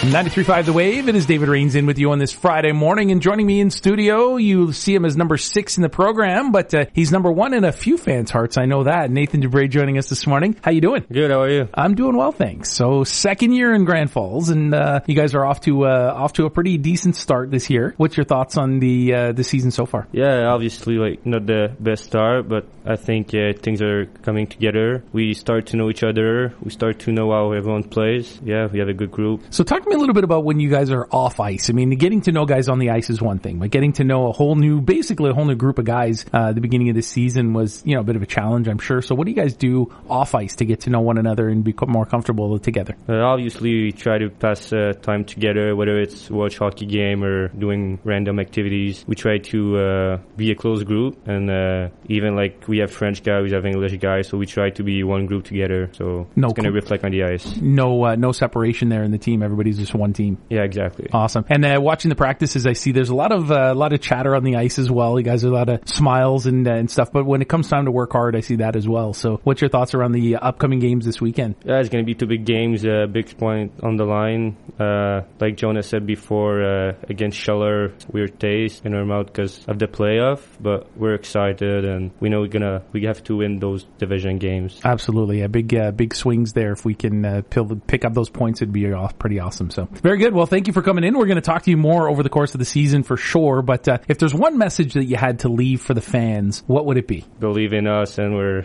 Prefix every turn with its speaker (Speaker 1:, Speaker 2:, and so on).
Speaker 1: 93.5 The Wave. It is David Rains in with you on this Friday morning, and joining me in studio, you see him as number 6 in the program, but he's number 1 in a few fans' hearts. I know that. Nathan Dubray joining us this morning. How you doing?
Speaker 2: Good. How are you?
Speaker 1: I'm doing well, thanks. So, second year in Grand Falls, and you guys are off to a pretty decent start this year. What's your thoughts on the season so far?
Speaker 2: Yeah, obviously, not the best start, but I think things are coming together. We start to know each other. We start to know how everyone plays. Yeah, we have a good group.
Speaker 1: So talk to me a little bit about when you guys are off ice. I mean, getting to know guys on the ice is one thing, but getting to know basically a whole new group of guys at the beginning of the season was, a bit of a challenge, I'm sure. So what do you guys do off ice to get to know one another and become more comfortable together?
Speaker 2: Obviously, we try to pass time together, whether it's watch hockey game or doing random activities. We try to be a close group, and even we have French guys, we have English guys, so we try to be one group together. So it's going to reflect on the ice.
Speaker 1: No separation there in the team. Everybody's just one team.
Speaker 2: Yeah, exactly.
Speaker 1: Awesome. And watching the practices, I see there's a lot of chatter on the ice as well. You guys have a lot of smiles and stuff. But when it comes time to work hard, I see that as well. So, what's your thoughts around the upcoming games this weekend?
Speaker 2: Yeah, it's going to be 2 big games. Big point on the line. Like Jonas said before, against Scheller, weird taste in our mouth because of the playoff. But we're excited, and we know we have to win those division games.
Speaker 1: Absolutely, big swings there. If we can pick up those points, it'd be pretty awesome. So very good. Well, thank you for coming in. We're going to talk to you more over the course of the season for sure. But if there's one message that you had to leave for the fans, what would it be?
Speaker 2: Believe in us, and we're